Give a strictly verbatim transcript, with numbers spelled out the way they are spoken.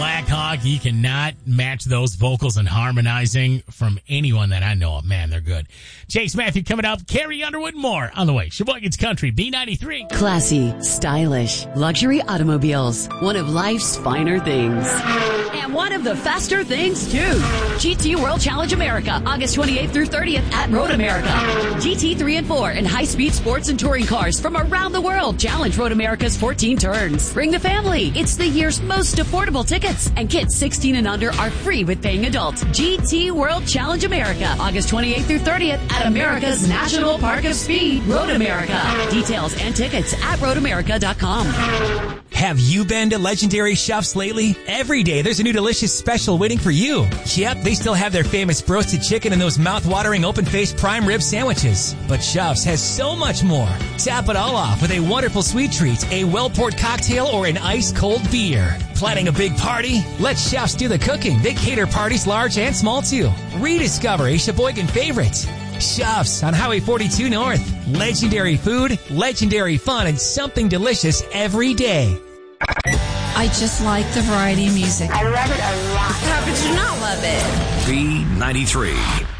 Black Hawk. You cannot match those vocals and harmonizing from anyone that I know of. Man, they're good. Chase Matthew coming up. Carrie Underwood, more on the way. Sheboygan's Country, B ninety-three. Classy, stylish, luxury automobiles. One of life's finer things. And one of the faster things, too. G T World Challenge America, August twenty-eighth through thirtieth at Road America. G T three and four and high-speed sports and touring cars from around the world. Challenge Road America's fourteen turns. Bring the family. It's the year's most affordable tickets. And kids sixteen and under are free with paying adults. G T World Challenge America, August twenty-eighth through thirtieth at America's National Park of Speed, Road America. Details and tickets at road america dot com. Have you been to Legendary Chefs lately? Every day there's a new delicious special waiting for you. Yep, they still have their famous roasted chicken and those mouth-watering open-faced prime rib sandwiches. But Chefs has so much more. Tap it all off with a wonderful sweet treat, a well-poured cocktail, or an ice-cold beer. Planning a big party? Let Chefs do the cooking. They cater parties large and small too. Rediscover a Sheboygan favorite. Chefs on Highway forty-two North. Legendary food, legendary fun, and something delicious every day. I just like the variety of music. I love it a lot. How could you not love it? B ninety-three.